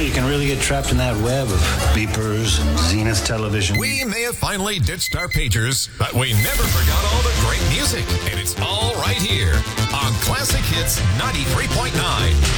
you can really get trapped in that web of beepers, Zenith television. We may have finally ditched our pagers, but we never forgot all the great music. And it's all right here on Classic Hits 93.9.